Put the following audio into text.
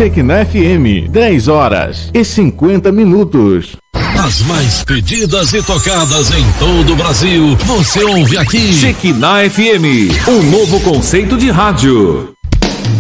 Shekinah FM, 10h50. As mais pedidas e tocadas em todo o Brasil, você ouve aqui. Shekinah FM, um novo conceito de rádio.